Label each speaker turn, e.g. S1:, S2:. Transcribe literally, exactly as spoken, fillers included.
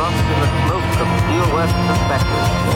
S1: lost in the smoke of steel work perspective.